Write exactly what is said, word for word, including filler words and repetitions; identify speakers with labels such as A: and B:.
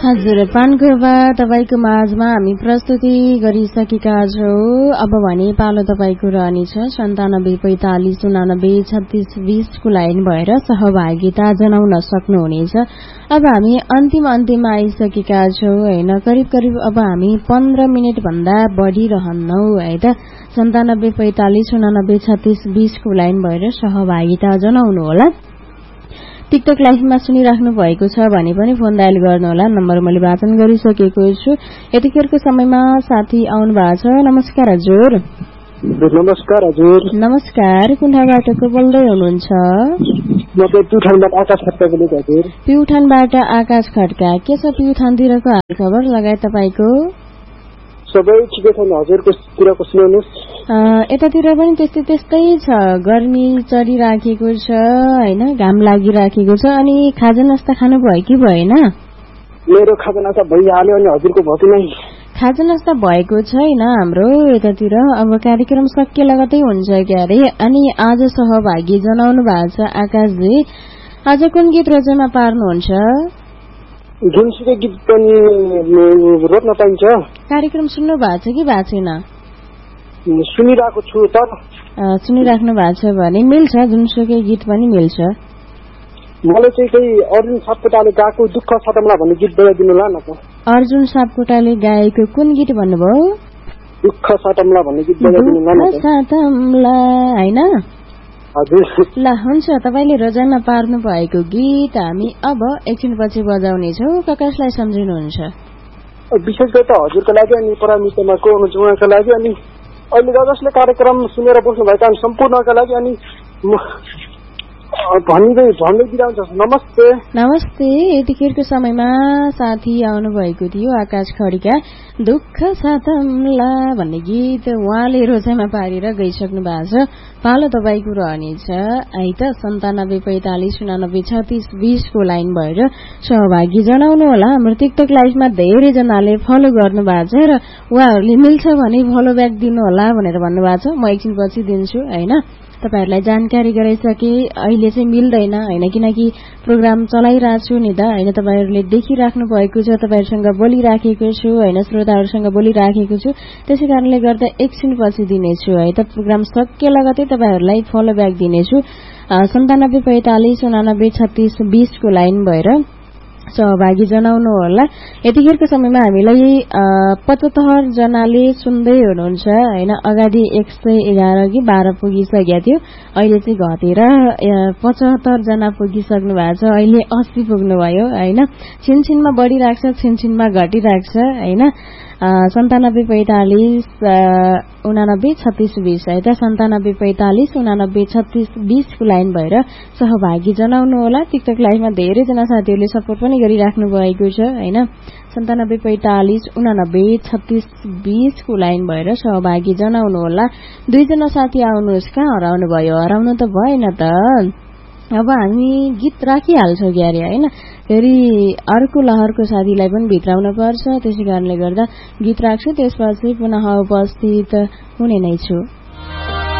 A: हजुर, पानकोबा तपाईको माझमा हामी प्रस्तुति गरिसकेका छौं। अब भने पालो तपाईको रहनेछ सन्तानब्बे पैंतालिस उनानब्बे छत्तीस बीसको लाइन भएर सहभागिता जनाउन सक्नुहुनेछ। अब हामी अन्तिम अन्तिममा आइसकेका छौं हैन, करिब करिब अब हामी पन्ध्र मिनट भन्दा बढ़ी रहन्नौ है त। सन्तानब्बे पैंतालिस उनानब्बे छत्तीस बीसको लाइन भएर सहभागिता जनाउनु होला। टिकटक लाइभमा सुनिराख्नु भएको छ भने पनि फोन डायल गर्नुहोला। नम्बर मैले वाचन गरिसकेको छु। यतिखेरको समयमा साथी आउनु भएको छ। नमस्कार हजुर।
B: नमस्कार हजुर।
A: नमस्कार, कुन ठाउँबाट को बोल्दै हुनुहुन्छ?
B: म प्युठानबाट आकाश खड्का बोलेको हजुर।
A: प्युठानबाट आकाश खड्का, के छ प्युठानतिरको हाल खबर लगायत तपाईको?
B: सबै ठिकै छ हजुरको तिरको सुनाउनुस्।
A: यतातिर पनि त्यस्तै त्यस्तै छ, गर्मी चढिराखेको छ हैन, घाम लागिराखेको छ। अनि खाजा नास्ता खानु भयो कि भएन?
B: मेरो खाजा नास्ता भइहाल्यो। अनि हजुरको भयो नै?
A: खाजा नास्ता भएको छैन हाम्रो यतातिर। अब कार्यक्रम सकिए लगतै हुन्छ क्यारे। अनि आज सहभागी जनाउनु भएको छ आकाशजी। आज कुन गीत रोजाइमा पार्नुहुन्छ?
B: जुनसुकै गीत पनि रोज्न पाइन्छ।
A: कार्यक्रम सुन्नु भएको छ कि भएको छैन?
B: सुनिरहेको छु त।
A: सुनिराख्नु भएको छ भने मिल्छ, जुनसुकै गीत पनि मिल्छ।
B: मलाई चाहिँ त्यही अर्जुन सापकोटाले गाएको दुःख सतमला भन्ने गीत बजाइदिनु होला न त।
A: अर्जुन सापकोटाले गाएको कुन गीत भन्नुभयो?
B: दुःख सतमला भन्ने गीत बजाइदिनु होला न त।
A: सतमला हैन
B: हजुर।
A: ल हुन्छ, तपाईले रोजाइमा पार्नु भएको गीत हामी अब एकछिनपछि बजाउने छौं। कसलाई सम्झिनुहुन्छ?
B: विशेष गरी त हजुरको लागि अनि परामितमा को हुनुहुन्छ उहाँको लागि, अनि अहिले जसले कार्यक्रम सुनेर बस्नुभएका सम्पूर्णका लागि, अनि भन्दै भन्दै बिदा हुन्छ। नमस्ते।
A: नमस्ते। यतिखेरको समयमा साथी आउनु भएको थियो आकाश खड्का, दुःख सातमला भन्ने गीत उहाँले रोजाइमा पारेर गइसक्नु भएको छ। पालो तपाईको रहनेछ है त। सन्तानब्बे पैंतालिस उनानब्बे छत्तीस बीसको लाइन भएर सहभागी जनाउनु होला। हाम्रो टिकटक लाइभमा धेरै जनाले फलो गर्नु भएको छ र उहाँहरूले मिल्छ भने फलो ब्याक दिनु होला भनेर भन्नुभएको छ। म एकछिनपछि दिन्छु हैन। तपाईहरुलाई जानकारी गराइसके अहिले चाहिँ मिल्दैन हैन, किनकि प्रोग्राम चलाइरहेको छु नि त हैन। तपाईहरुले देखिराख्नु भएको छ, तपाईहरुसँग बोलिराखेको छु हैन, श्रोताहरुसँग बोलिराखेको छु। त्यसै कारणले गर्दा एकछिन पछि दिनेछु है त। प्रोग्राम सकिए लगतै तपाईहरुलाई फलो ब्याक दिनेछु। सन्तानब्बे पैंतालिस उनानब्बे छत्तीस बीसको लाइन भएर सहभागी जनाउनु होला। यतिखेरको समयमा हामीलाई पचहत्तर जनाले सुन्दै हुनुहुन्छ हैन। अगाडि एक सय एघार कि बाह्र पुगिसकेको थियो, अहिले चाहिँ घटेर पचहत्तर जना पुगिसक्नु भएको छ। अहिले अस्सी पुग्नुभयो हैन। छिनछिनमा बढिरहेको छ, छिनछिनमा घटिरहेको छ हैन। सन्तानब्बे पैंतालिस उनानब्बे छत्तीस बीस है त। सन्तानब्बे पैंतालिस उनानब्बे छत्तीस बीसको लाइन भएर सहभागी जनाउनु होला। टिकटक लाइभमा धेरैजना साथीहरूले सपोर्ट पनि गरिराख्नु भएको छ हैन। सन्तानब्बे पैंतालिस उनानब्बे छत्तीस बीसको लाइन भएर सहभागी जनाउनु होला। दुईजना साथी आउनुहोस्। कहाँ हराउनु भयो? हराउनु त भएन त। अब हामी गीत राखिहाल्छौँ क्यारे हैन। फेरि अर्को लहरको साथीलाई पनि भित्राउन पर्छ, त्यसै कारणले गर्दा गीत राख्छु, त्यसपछि पुनः उपस्थित हुने नै छु।